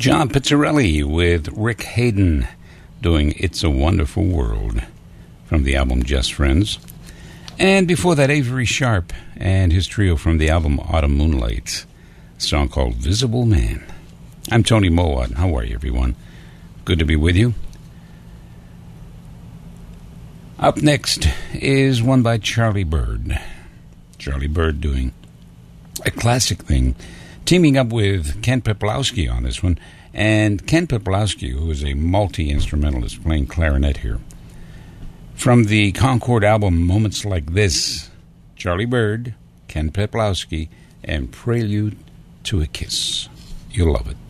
John Pizzarelli with Rick Hayden doing It's a Wonderful World from the album Just Friends. And before that, Avery Sharp and his trio from the album Autumn Moonlight, a song called Visible Man. I'm Tony Mowat. How are you, everyone? Good to be with you. Up next is one by Charlie Byrd. Charlie Byrd doing a classic thing, teaming up with Ken Peplowski on this one. And Ken Peplowski, who is a multi-instrumentalist, playing clarinet here. From the Concord album Moments Like This, Charlie Byrd, Ken Peplowski, and Prelude to a Kiss. You'll love it.